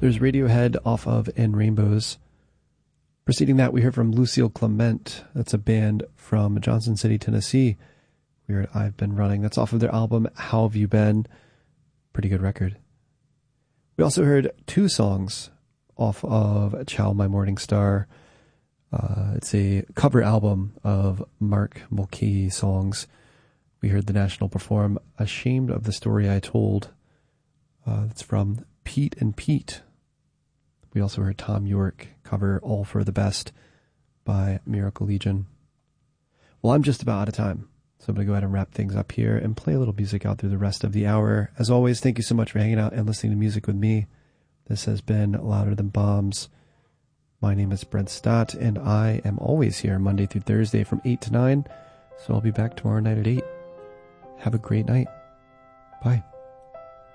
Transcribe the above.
There's Radiohead off of In Rainbows. Preceding that, we heard from Lucille Clement. That's a band from Johnson City, Tennessee. We heard I've Been Running. That's off of their album How Have You Been? Pretty good record. We also heard two songs off of Ciao My Morning Star. It's a cover album of Mark Mulcahy songs. We heard The National perform Ashamed of the Story I Told. That's from Pete and Pete. We also heard Tom York cover All for the Best by Miracle Legion. Well, I'm just about out of time, so I'm going to go ahead and wrap things up here and play a little music out through the rest of the hour. As always, thank you so much for hanging out and listening to music with me. This has been Louder Than Bombs. My name is Brent Stott, and I am always here Monday through Thursday from 8 to 9, so I'll be back tomorrow night at 8. Have a great night. Bye.